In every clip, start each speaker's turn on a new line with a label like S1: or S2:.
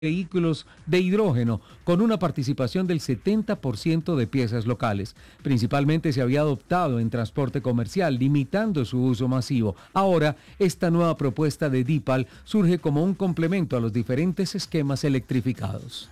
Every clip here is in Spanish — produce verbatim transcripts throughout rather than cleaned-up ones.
S1: vehículos de hidrógeno con una participación del setenta por ciento de piezas locales. Principalmente se había adoptado en transporte comercial, limitando su uso masivo. Ahora, esta nueva propuesta de DIPAL surge como un complemento a los diferentes esquemas electrificados.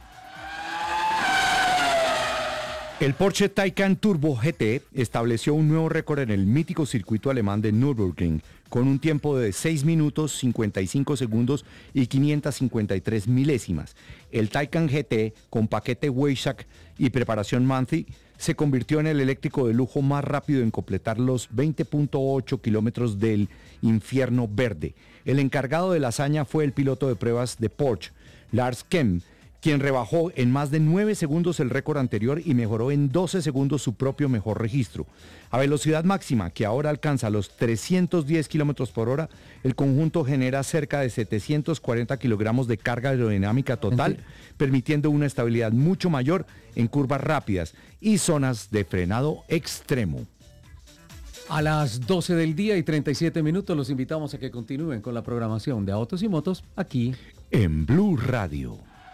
S2: El Porsche Taycan Turbo G T estableció un nuevo récord en el mítico circuito alemán de Nürburgring, con un tiempo de seis minutos, cincuenta y cinco segundos y quinientas cincuenta y tres milésimas. El Taycan G T, con paquete Weissach y preparación Manthey, se convirtió en el eléctrico de lujo más rápido en completar los veinte punto ocho kilómetros del infierno verde. El encargado de la hazaña fue el piloto de pruebas de Porsche, Lars Kemp, quien rebajó en más de nueve segundos el récord anterior y mejoró en doce segundos su propio mejor registro. A velocidad máxima, que ahora alcanza los trescientos diez kilómetros por hora, el conjunto genera cerca de setecientos cuarenta kilogramos de carga aerodinámica total, ¿sí?, permitiendo una estabilidad mucho mayor en curvas rápidas y zonas de frenado extremo.
S1: A las doce del día y treinta y siete minutos los invitamos a que continúen con la programación de Autos y Motos aquí
S2: en Blue Radio.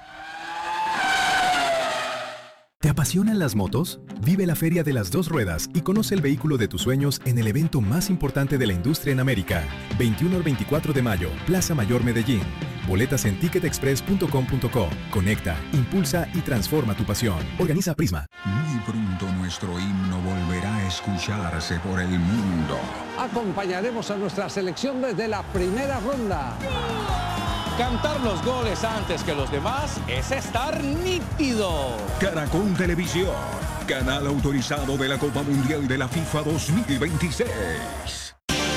S3: ¿Te apasionan las motos? Vive la Feria de las Dos Ruedas y conoce el vehículo de tus sueños en el evento más importante de la industria en América. veintiuno al veinticuatro de mayo, Plaza Mayor Medellín. Boletas en ticket express punto com punto co. Conecta, impulsa y transforma tu pasión. Organiza Prisma.
S4: Muy pronto nuestro himno volverá a escucharse por el mundo.
S5: Acompañaremos a nuestra selección desde la primera ronda.
S6: Cantar los goles antes que los demás es estar nítido.
S4: Caracol Televisión, canal autorizado de la Copa Mundial de la FIFA dos mil veintiséis.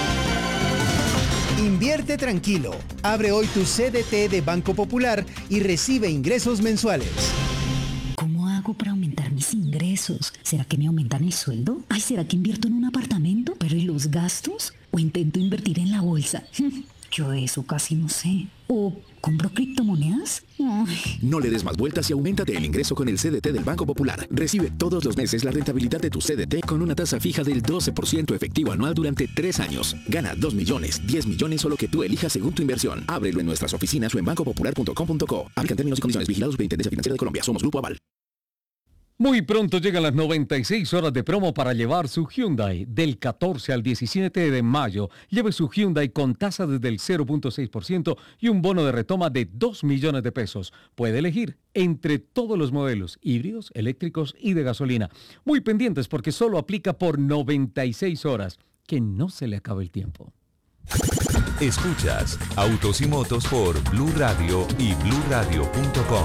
S7: Invierte tranquilo. Abre hoy tu C D T de Banco Popular y recibe ingresos mensuales.
S8: ¿Cómo hago para aumentar mis ingresos? ¿Será que me aumentan el sueldo? Ay, ¿será que invierto en un apartamento? ¿Pero y los gastos? ¿O intento invertir en la bolsa? Yo de eso casi no sé. ¿O compro criptomonedas? Ay.
S9: No le des más vueltas y auméntate el ingreso con el C D T del Banco Popular. Recibe todos los meses la rentabilidad de tu C D T con una tasa fija del doce por ciento efectivo anual durante tres años. Gana dos millones, diez millones o lo que tú elijas según tu inversión. Ábrelo en nuestras oficinas o en banco popular punto com punto co. Aplican términos y condiciones. Vigilados Superintendencia Financiera de Colombia. Somos Grupo Aval.
S1: Muy pronto llegan las noventa y seis horas de promo para llevar su Hyundai. Del catorce al diecisiete de mayo, lleve su Hyundai con tasa desde el cero punto seis por ciento y un bono de retoma de dos millones de pesos. Puede elegir entre todos los modelos, híbridos, eléctricos y de gasolina. Muy pendientes porque solo aplica por noventa y seis horas. Que no se le acabe el tiempo.
S10: Escuchas Autos y Motos por Blue Radio y blue radio punto com.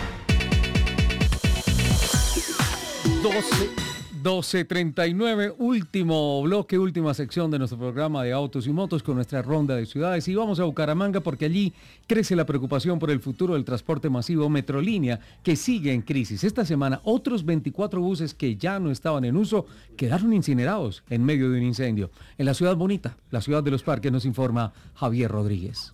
S1: doce treinta y nueve, último bloque, última sección de nuestro programa de Autos y Motos con nuestra ronda de ciudades. Y vamos a Bucaramanga porque allí crece la preocupación por el futuro del transporte masivo Metrolínea, que sigue en crisis. Esta semana, otros veinticuatro buses que ya no estaban en uso quedaron incinerados en medio de un incendio. En la ciudad bonita, la ciudad de los parques, nos informa Javier Rodríguez.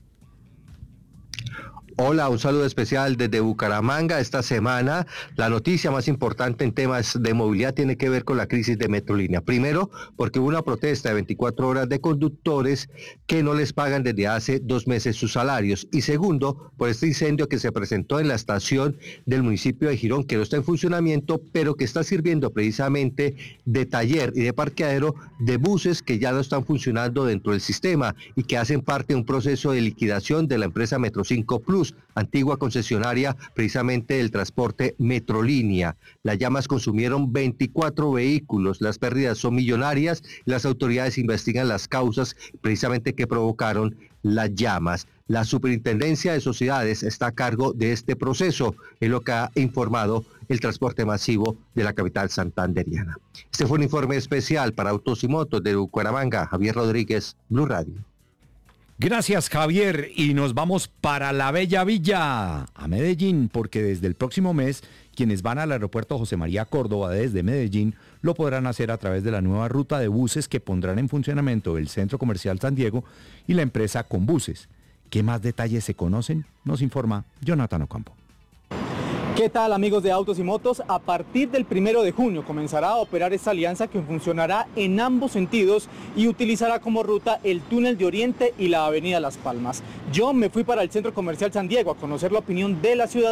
S11: Hola, un saludo especial desde Bucaramanga. Esta semana la noticia más importante en temas de movilidad tiene que ver con la crisis de Metrolínea. Primero, porque hubo una protesta de veinticuatro horas de conductores que no les pagan desde hace dos meses sus salarios. Y segundo, por este incendio que se presentó en la estación del municipio de Girón, que no está en funcionamiento, pero que está sirviendo precisamente de taller y de parqueadero de buses que ya no están funcionando dentro del sistema y que hacen parte de un proceso de liquidación de la empresa Metro cinco Plus, antigua concesionaria precisamente del transporte Metrolínea. Las llamas consumieron veinticuatro vehículos, las pérdidas son millonarias y las autoridades investigan las causas precisamente que provocaron las llamas. La Superintendencia de Sociedades está a cargo de este proceso, es lo que ha informado el transporte masivo de la capital santanderiana. Este fue un informe especial para Autos y Motos de Bucaramanga. Javier Rodríguez, Blue Radio.
S2: Gracias, Javier, y nos vamos para la Bella Villa, a Medellín, porque desde el próximo mes quienes van al aeropuerto José María Córdoba desde Medellín lo podrán hacer a través de la nueva ruta de buses que pondrán en funcionamiento el Centro Comercial San Diego y la empresa Conbuses. ¿Qué más detalles se conocen? Nos informa Jonathan Ocampo.
S12: ¿Qué tal, amigos de Autos y Motos? A partir del primero de junio comenzará a operar esta alianza que funcionará en ambos sentidos y utilizará como ruta el túnel de Oriente y la avenida Las Palmas. Yo me fui para el Centro Comercial San Diego a conocer la opinión de la ciudad.